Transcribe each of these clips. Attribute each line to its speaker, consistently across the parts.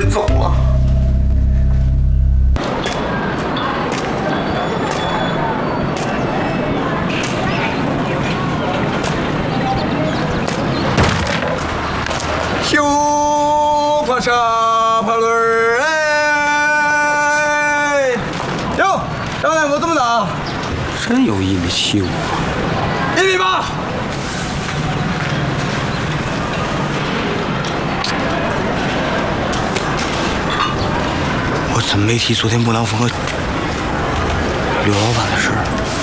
Speaker 1: 就走了。修跑车跑轮儿哎！哟，张大夫这么打？
Speaker 2: 真有1.75米。
Speaker 1: 1.8米。
Speaker 2: 我真没提昨天木良峰和刘老板的事儿，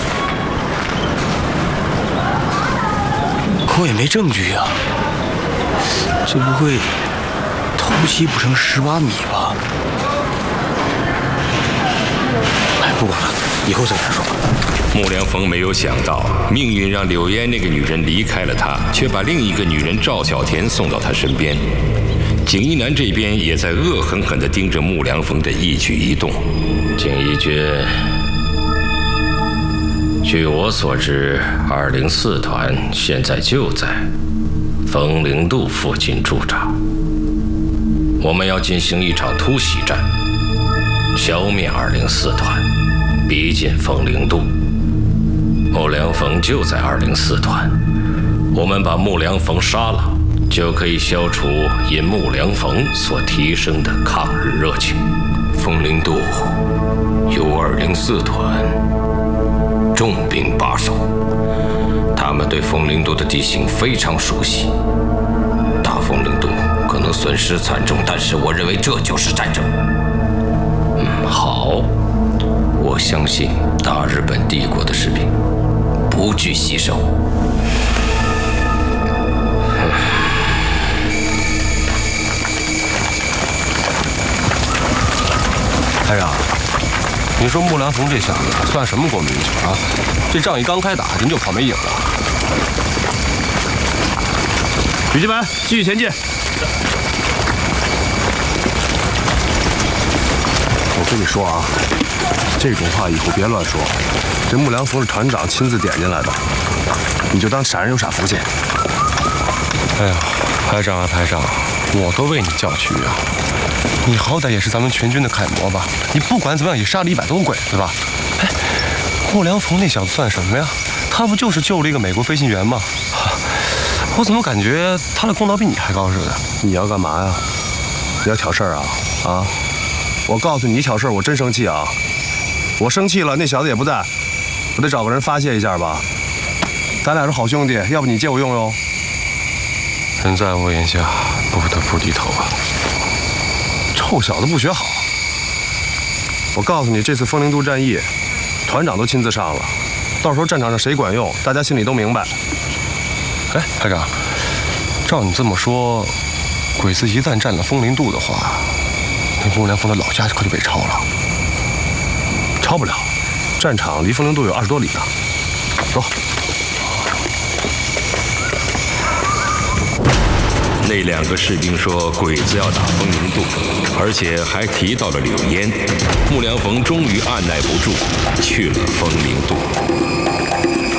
Speaker 2: 可我也没证据啊。这不会偷袭不成18米吧？哎，不管了，以后再跟他说吧。
Speaker 3: 穆良逢没有想到，命运让柳烟那个女人离开了他，却把另一个女人赵小田送到他身边。景一南这边也在恶狠狠地盯着穆良逢的一举一动。
Speaker 4: 景一军，据我所知，204团现在就在枫林渡附近驻扎。我们要进行一场突袭战，消灭204团，逼近枫林渡。穆良逢就在204团，我们把穆良逢杀了，就可以消除因穆良逢所提升的抗日热情。
Speaker 5: 枫林渡有204团重兵把守，他们对枫林渡的地形非常熟悉。大枫林渡可能损失惨重，但是我认为这就是战争。好，我相信大日本帝国的士兵不惧牺牲。
Speaker 6: 台长，你说穆良逢这小子算什么国民军啊？这仗一刚开打，人就跑没影了。旅机班，继续前进。我跟你说啊，这种话以后别乱说。这穆良逢是团长亲自点进来的，你就当傻人有傻福气。哎呀，排长啊排长，我都为你叫屈啊！你好歹也是咱们全军的楷模吧？你不管怎么样也杀了100多个鬼，对吧？哎，穆良逢那小子算什么呀？他不就是救了一个美国飞行员吗？我怎么感觉他的功劳比你还高似的？你要干嘛呀？你要挑事儿啊？啊！我告诉你，你挑事儿，我真生气啊！我生气了，那小子也不在，我得找个人发泄一下吧。咱俩是好兄弟，要不你借我用用？人在屋檐下，不得不低头啊！臭小子不学好！我告诉你，这次枫林渡战役，团长都亲自上了，到时候战场上谁管用，大家心里都明白。哎，排长，照你这么说，鬼子一旦占了枫林渡的话，那穆良逢的老家可就被抄了。抄不了，战场离枫林渡有20多里呢。走。
Speaker 3: 那2个士兵说鬼子要打枫林渡，而且还提到了柳烟。穆良逢终于按耐不住，去了枫林渡。